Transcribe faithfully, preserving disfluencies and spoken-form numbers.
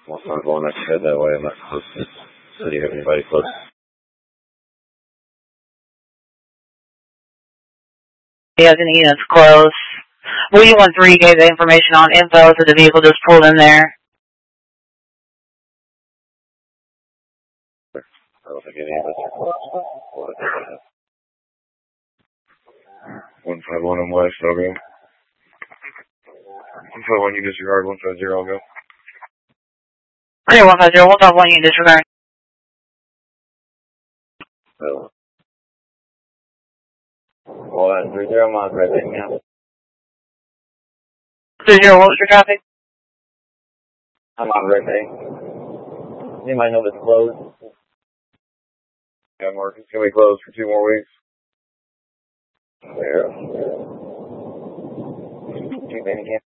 Well, I'm going next head that way. I'm not close to the city. Have anybody close? Yeah, the unit's close. We one three gave the information on info, so the vehicle just pulled in there. I don't think any of us are close. one five one on west, I'll go. one five one, you disregard. one five zero, I'll go. Okay, one five zero, one five one, you disregard. Oh. Well, that's three zero miles right there now. three zero, what was your traffic? I'm on right there. Anybody know this closed? Yeah, Mark, it's going to be closed for two more weeks. Yeah. Do you think again?